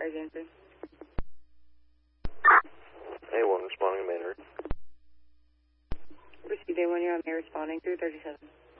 Fire Agency. A1 responding to Mandarin. Whiskey Day 1, you're on May responding 337.